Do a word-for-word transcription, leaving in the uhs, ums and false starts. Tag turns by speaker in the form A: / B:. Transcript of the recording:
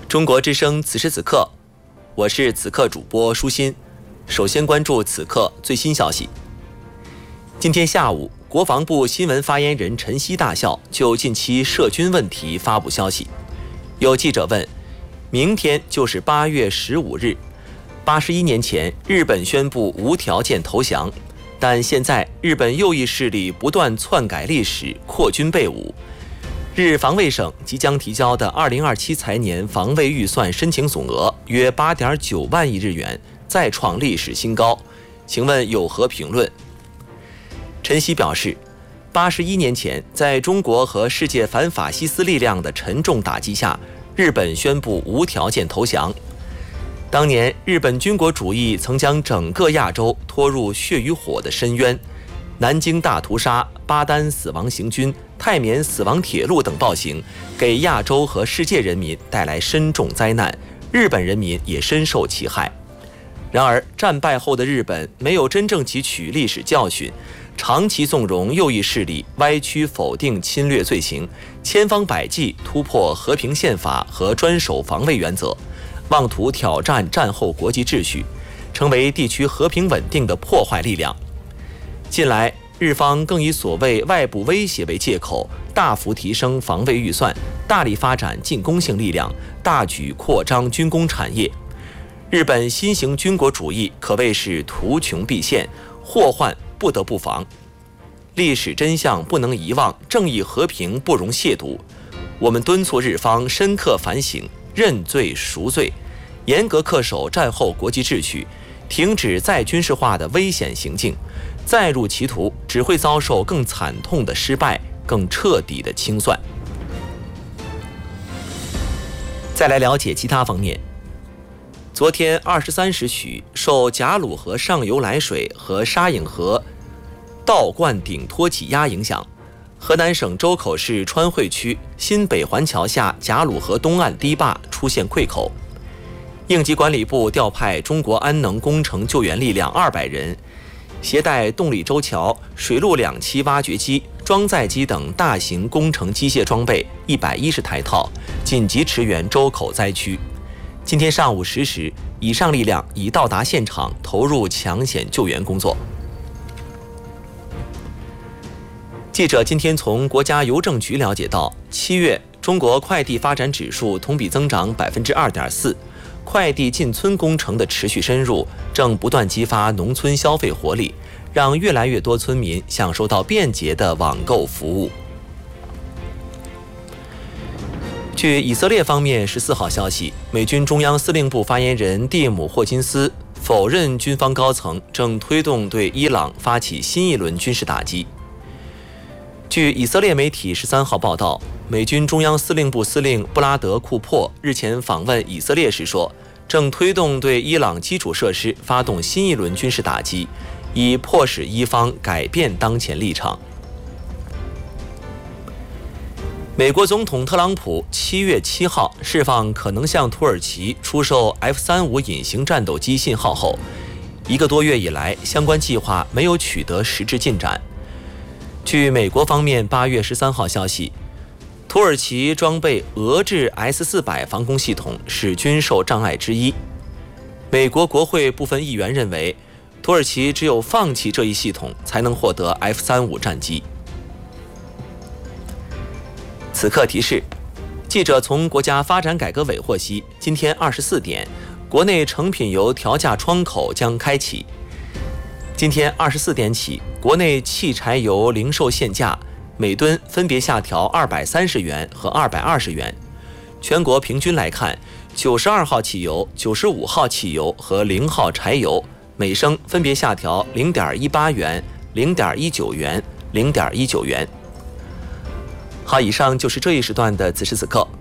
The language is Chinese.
A: 中国之声此时此刻，我是此刻主播舒心。首先关注此刻最新消息。今天下午，国防部新闻发言人陈希大校就近期涉军问题发布消息。有记者问，明天就是八月十五日，八十一年前日本宣布无条件投降，但现在日本右翼势力不断篡改历史，扩军备武。日防卫省即将提交的二零二七财年防卫预算申请总额约八点九万亿日元，再创历史新高。请问有何评论？陈希表示，八十一年前，在中国和世界反法西斯力量的沉重打击下，日本宣布无条件投降。当年，日本军国主义曾将整个亚洲拖入血与火的深渊。南京大屠杀、巴丹死亡行军、泰缅死亡铁路等暴行，给亚洲和世界人民带来深重灾难，日本人民也深受其害。然而，战败后的日本没有真正汲取历史教训，长期纵容右翼势力歪曲否定侵略罪行，千方百计突破和平宪法和专守防卫原则，妄图挑战战后国际秩序，成为地区和平稳定的破坏力量。近来，日方更以所谓外部威胁为借口，大幅提升防卫预算，大力发展进攻性力量，大举扩张军工产业。日本新型军国主义可谓是图穷匕现，祸患不得不防。历史真相不能遗忘，正义和平不容亵渎。我们敦促日方深刻反省，认罪赎罪，严格恪守战后国际秩序，停止再军事化的危险行径。再入歧途，只会遭受更惨痛的失败，更彻底的清算。再来了解其他方面。昨天二十三时许，受贾鲁河上游来水和沙影河倒灌顶托挤压影响，河南省周口市川汇区新北环桥下贾鲁河东岸堤坝出现溃口。应急管理部调派中国安能工程救援力量二百人，携带动力周桥、水陆两栖挖掘机、装载机等大型工程机械装备一百一十台套，紧急驰援周口灾区。今天上午十时，以上力量已到达现场，投入抢险救援工作。记者今天从国家邮政局了解到，七月中国快递发展指数同比增长百分之二点四。快递进村工程的持续深入，正不断激发农村消费活力，让越来越多村民享受到便捷的网购服务。据以色列方面十四号消息，美军中央司令部发言人蒂姆·霍金斯否认军方高层正推动对伊朗发起新一轮军事打击。据以色列媒体十三号报道，美军中央司令部司令布拉德·库珀日前访问以色列时说，正推动对伊朗基础设施发动新一轮军事打击，以迫使伊方改变当前立场。美国总统特朗普七月七号释放可能向土耳其出售 F 三十五 隐形战斗机信号后，一个多月以来，相关计划没有取得实质进展。据美国方面八月十三号消息，土耳其装备俄制 S 四百 防空系统是军售障碍之一。美国国会部分议员认为，土耳其只有放弃这一系统，才能获得 F 三十五 战机。此刻提示，记者从国家发展改革委获悉，今天二十四点，国内成品油调价窗口将开启。今天二十四点起，国内汽柴油零售限价每吨分别下调二百三十元和二百二十元。全国平均来看，九十二号汽油、九十五号汽油和零号柴油每升分别下调零点一八元、零点一九元、零点一九元。好，以上就是这一时段的此时此刻。